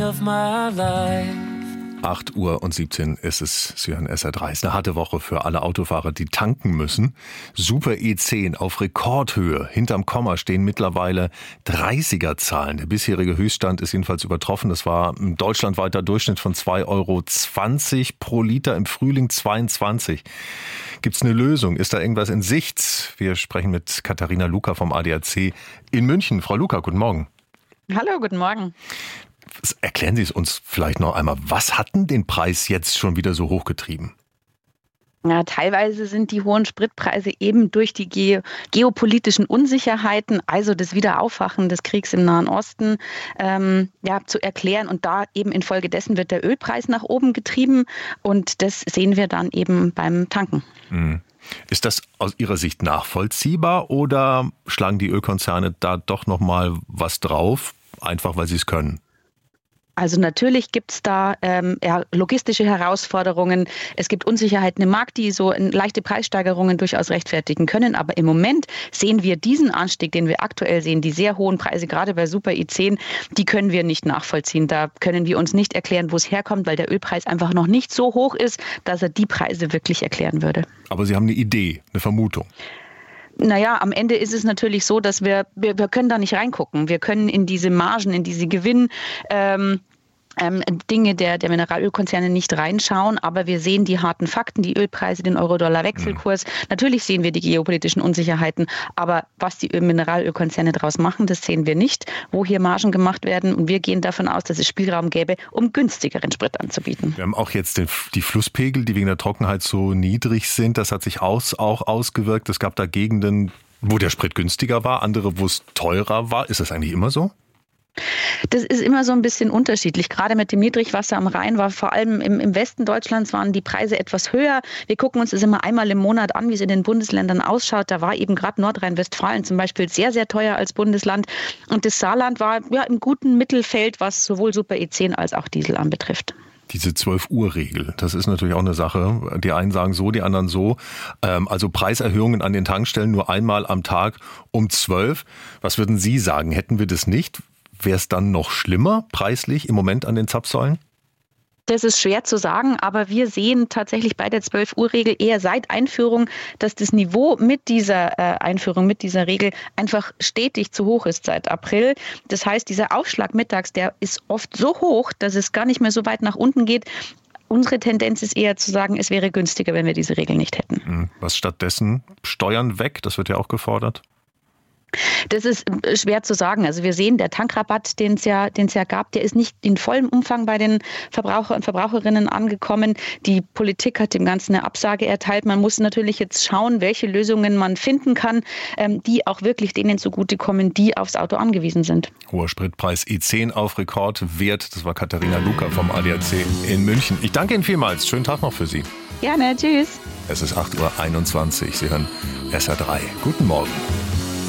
8:17 Uhr ist es. Sie hören SR3. Es ist eine harte Woche für alle Autofahrer, die tanken müssen. Super E10 auf Rekordhöhe. Hinterm Komma stehen mittlerweile 30er-Zahlen. Der bisherige Höchststand ist jedenfalls übertroffen. Das war ein deutschlandweiter Durchschnitt von 2,20 € pro Liter im Frühling 22. Gibt es eine Lösung? Ist da irgendwas in Sicht? Wir sprechen mit Katharina Luca vom ADAC in München. Frau Luca, guten Morgen. Hallo, guten Morgen. Erklären Sie es uns vielleicht noch einmal. Was hat denn den Preis jetzt schon wieder so hochgetrieben? Ja, teilweise sind die hohen Spritpreise eben durch die geopolitischen Unsicherheiten, also das Wiederaufwachen des Kriegs im Nahen Osten, zu erklären. Und da eben infolgedessen wird der Ölpreis nach oben getrieben. Und das sehen wir dann eben beim Tanken. Ist das aus Ihrer Sicht nachvollziehbar oder schlagen die Ölkonzerne da doch noch mal was drauf, einfach weil sie es können? Also natürlich gibt es da logistische Herausforderungen. Es gibt Unsicherheiten im Markt, die so leichte Preissteigerungen durchaus rechtfertigen können. Aber im Moment sehen wir diesen Anstieg, den wir aktuell sehen, die sehr hohen Preise, gerade bei Super E10, die können wir nicht nachvollziehen. Da können wir uns nicht erklären, wo es herkommt, weil der Ölpreis einfach noch nicht so hoch ist, dass er die Preise wirklich erklären würde. Aber Sie haben eine Idee, eine Vermutung. Naja, am Ende ist es natürlich so, dass wir können da nicht reingucken. Wir können in diese Margen, in diese Dinge der Mineralölkonzerne nicht reinschauen, aber wir sehen die harten Fakten, die Ölpreise, den Euro-Dollar-Wechselkurs. Natürlich sehen wir die geopolitischen Unsicherheiten, aber was die Mineralölkonzerne daraus machen, das sehen wir nicht, wo hier Margen gemacht werden. Und wir gehen davon aus, dass es Spielraum gäbe, um günstigeren Sprit anzubieten. Wir haben auch jetzt die Flusspegel, die wegen der Trockenheit so niedrig sind. Das hat sich auch ausgewirkt. Es gab da Gegenden, wo der Sprit günstiger war, andere, wo es teurer war. Ist das eigentlich immer so? Das ist immer so ein bisschen unterschiedlich. Gerade mit dem Niedrigwasser am Rhein war vor allem im Westen Deutschlands waren die Preise etwas höher. Wir gucken uns das immer einmal im Monat an, wie es in den Bundesländern ausschaut. Da war eben gerade Nordrhein-Westfalen zum Beispiel sehr, sehr teuer als Bundesland. Und das Saarland war ja im guten Mittelfeld, was sowohl Super E10 als auch Diesel anbetrifft. Diese 12-Uhr-Regel, das ist natürlich auch eine Sache. Die einen sagen so, die anderen so. Also Preiserhöhungen an den Tankstellen nur einmal am Tag um 12. Was würden Sie sagen? Hätten wir das nicht? Wäre es dann noch schlimmer preislich im Moment an den Zapfsäulen? Das ist schwer zu sagen, aber wir sehen tatsächlich bei der 12-Uhr-Regel eher seit Einführung, dass das Niveau mit dieser Einführung, mit dieser Regel einfach stetig zu hoch ist seit April. Das heißt, dieser Aufschlag mittags, der ist oft so hoch, dass es gar nicht mehr so weit nach unten geht. Unsere Tendenz ist eher zu sagen, es wäre günstiger, wenn wir diese Regel nicht hätten. Was stattdessen? Steuern weg, das wird ja auch gefordert. Das ist schwer zu sagen. Also wir sehen, der Tankrabatt, den es ja gab, der ist nicht in vollem Umfang bei den Verbraucher und Verbraucherinnen angekommen. Die Politik hat dem Ganzen eine Absage erteilt. Man muss natürlich jetzt schauen, welche Lösungen man finden kann, die auch wirklich denen zugutekommen, die aufs Auto angewiesen sind. Hoher Spritpreis E10 auf Rekordwert. Das war Katharina Luca vom ADAC in München. Ich danke Ihnen vielmals. Schönen Tag noch für Sie. Gerne, tschüss. Es ist 8:21 Uhr. Sie hören SR3. Guten Morgen.